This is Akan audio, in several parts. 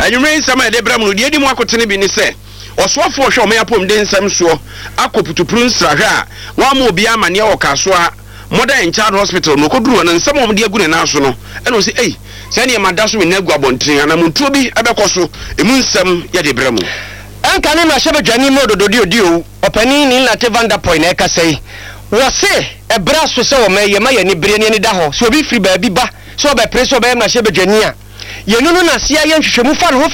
anwumre nsɛm a de bram no de di mu akotene bi ne sɛ ɔsoafo hwɛ ɔmo yapom de nsɛm soɔ akoputupuru nsrahwɛ a wɔn ma obi amane wɔ kaso a modern child hospital no koduru no nsɛm ɔmo de agu ne nan so no ɛna ɔsɛ ei sɛ ne ma da so me na agu abɔnten ana mutuo bi ɛbɛkɔ so emu nsɛm yɛ de bram anka ne na hyɛ badwani mu dododi o ɔpani ne Late van der Poel na ɛkasa yi wɔse ɛbra so sɛ wɔma yɛ ma yɛ ne bere ne da hɔ so obi firi baabi ba so ɔbɛpere so ɔbɛyɛ na hyɛ badwani a yɛnu no na sia yɛ nhwehwɛmu fa no ho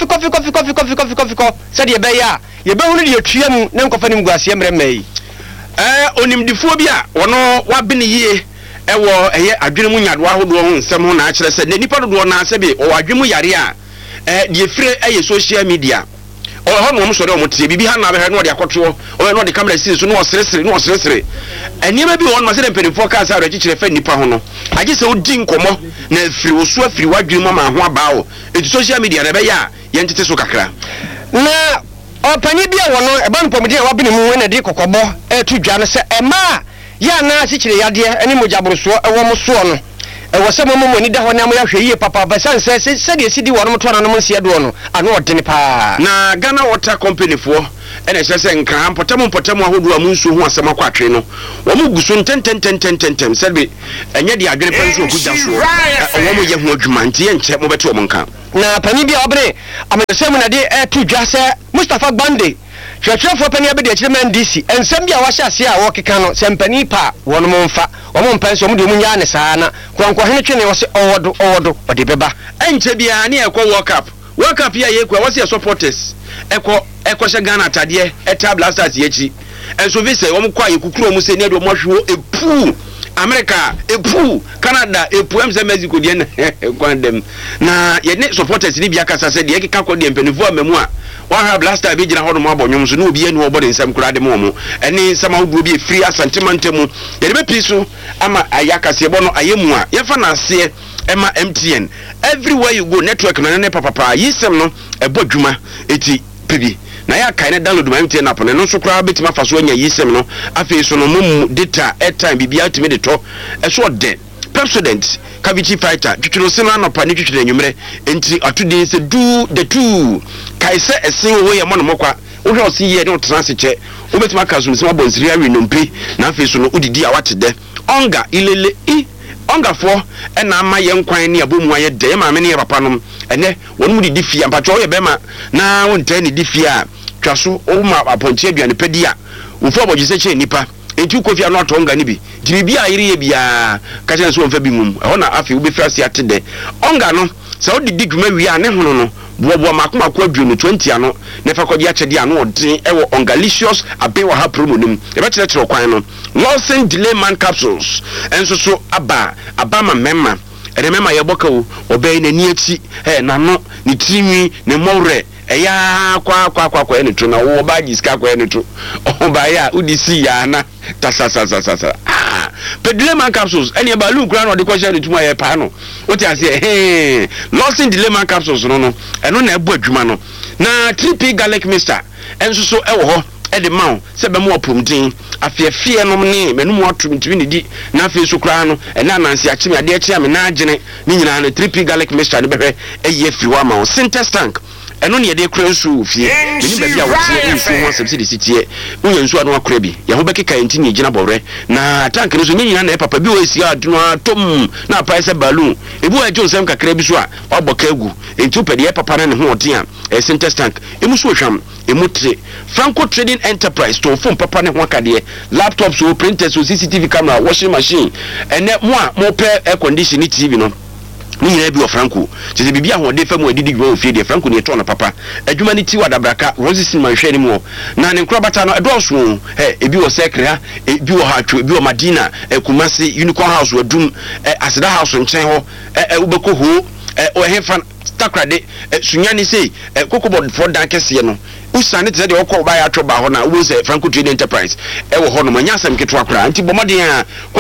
fikɔ sɛdeɛ ɛbɛyɛ a yɛbɛhu no de yɛtua mu na nkɔfa no mu guaseɛ mmerɛmma yi onimdifoɔ bi a wɔno wabene yie ɛwɔ ɛyɛ adwene mu nyadoa ahodoɔ ho nsɛm ho na akyerɛ sɛ ne nipa dodoɔ na sɛ bi ɔwɔ adwene mu yare a deɛ fire ɛyɛ social media ɔhɔ no wɔn sɔrɔ wɔn tie bibi ha na abɛhɛ no ɔde akɔtoɔ ɔyɛ no ɔde kamera si so no ɔseresere nneɛma bi wɔn no sɛ mpanyinfoɔ kaa sɛ awerɛkyekyerɛ fɛ nipa ho no agye sɛ odi nkɔmmɔ na afiri osu afiri wadwene mu ama ho abaa o eti social media na ɛbɛyɛ a yɛn tete so kakra na ɔpanyin bi a wɔn ɛba no pɔmuden a wabene mu ɛna de kɔkɔbɔ ɛɛtu dwa no sɛ ɛmaa yɛ anaa sikyere yadeɛ ɛne mogyaborosoɔ ɛwɔ mo soɔ no ɛwɔ sɛ mo ni da hɔ na mo yɛhwɛ yie papa bɛsan sɛ sɛdeɛ sidi wɔn mo toa no mo nsia doɔ no ano ɔdene paa na Ghana Water Company foɔ ɛna ɛhyɛ sɛ nkran mpɔtam ahodoɔ a mo nsuo ho asɛm akɔ atwe no wɔn gu so ntɛntɛm sɛbe ɛnyɛ de adwene pɛ nso okuda soɔ wɔn mo yɛ ho adwuma nti yɛ nkyɛ mo bɛte wɔn nka na panyin bi a ɔbɛne amedesɛm na de ɛto dwa sɛ Mustafa Gbande hwɛtwerɛfoɔ panyin abɛde akyerɛ ma NDC nsɛm bi a wahyɛ ase a wɔkeka no sɛ mpanyin pa wɔn mo mfa wɔn mpɛ nso wɔn de wɔn nyaa ne saa na kurankɔhene twene wɔ se ɔwɔdo ɔde bɛba ɛnkyɛ bia ne ɛkɔ World Cup ya yɛkɔ wɔsi yɛ supporters ɛkɔ hyɛ Ghana atadeɛ ɛta Blasters yɛkyi ɛnso vi sɛ wɔn kɔ a yɛkukuru wɔn sɛ ne de wɔn ahwɛ epu America epu Canada epu ɛmsɛ Mexico deɛ na ɛkwan dɛm na yɛne supporters ni bi akasa sɛ deɛ ɛkeka kɔ deɛ mpanyinfoɔ amamu a wɔha Blaster bi gyina hɔ no mo abɔ nwom so na obi anu ɔbɔ de nsɛm kora de mo mo ɛne nsɛm ahodoɔ bi efiri asantemmanta mu yɛde bɛpii so ama ayakaseɛbɔ no ayɛ mu a yɛfa na aseɛ ɛma MTN everywhere you go network no ne papa yisɛm no ɛbɔ dwuma eti pebi na ya kai ne download my MTN app no nso kora betima fa so anya yisɛm no afei so no mum data airtime bibia tumi de to ɛso de Pepsodent Cavici Fighter twitwiro se na nopa ne twitwiro anwumre enti atudi se do the two kai se esen wo ye mo no mokwa wo hwe osi ye ne otran se che wo betima ka so nsema bonsiri awi nompe na afei so no udidi a watede onga ilele ongafo na ama ye nkwan ne abomu aye de ma me ne papa nom ene wonu mu didi fia mpacho ye bema na wonta ne didi a twaso o ma aponche aduane pedi a wo fo abogise che nipa enti kofi ano atonga ni bi dibia ayire bia ka che nso mfa bi mum ho na afi wo be frase atede onga no se wo didi dwuma wi a ne hono no bobo makoma kwa aduane 20 ano ne fa kodi achede ano odin ewo ongalicious abewa ha promo nim e be kire kwan no Lawson Delay Man Capsules enso so abama memma remember ye boka wo obey na ni achi nano ni timi ne mowre eya kwa ene to na wo ba jiska kwa ene to o ba ya udisi ya na tasasasasa Delay Man Capsules ene ba lu kura no de kwasha ne tuma ye pa no o ti ase Lawson Delay Man Capsules no eno na ebo adwuma no na 3P garlic mixture enso so ewo ho ede mawo se be mo opomdin afiafie no ne menum atumtimi ne di na afie so kra no ena anansi achime ade achi ame na agene ni nyina no 3P garlic mixture ne behwe eye fiwa ma wo Sintex tank eno ne de kra nsu ofie ni ba bia wo tie nsu ho asebse de sitie unye nsu anu akra bi ye ho bekeka enti ni gina bore na tank no so nyina na papa bi o esi adunu atom na pa ese balloon ebu ajo nsem kakra bi so a oboka egu enti pede papa na ne ho odin a Sintex tank emu so hwam emutre Franco Trading Enterprise to phone papa ne ho akade laptops o printers o CCTV camera washing machine ene mo pe air conditioning TV no ni nyina bi o Franco je bibia ho de fa mu adidi gwa ofie de Franco ne to na papa adwuma ni ti wadabraka Roses man hwe ni mu na ne nkro bata no edoso ebi wo sekre ebi wo hatwo ebi wo Madina Kumasi Unicorn House wadum Asida House nchen ho ubeko ho o hefa takrade sunyani sei kokobod for dan kese no usane te de okọ ba ya atwa ho na wo se Franco Trading Enterprise wo ho no manya sam ketwa kra anti bomoden a ko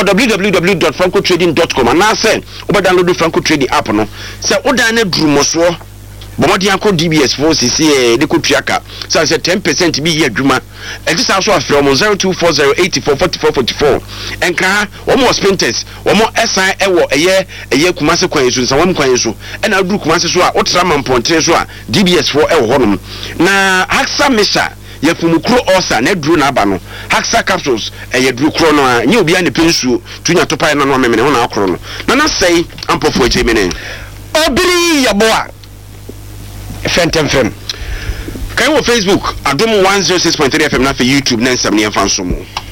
www.francotrading.com na se wo download Franco Trading app no se wo dan na durumoso bomodi akọ DBS for CC de ko tuaka so say 10% bi ye adwuma enti sa so afre mo 0240844444 enka wo mo sprinters wo mo esan ewo eye kumase kwan yesu nsa wo kwan yesu ena duru kumase so a otra mampontre so a DBS for ewo honom na Haxa Misha yefumukro osa na duru na aba no Haxa capsules eye duru kro no a nye obi a ne pensuo tunya topa na no memene ho na akro no na sei ampofo ejemene obiri yaboa fentemfem kan wo Facebook adom 106.3 FM na fe YouTube na nsam ne fanso mu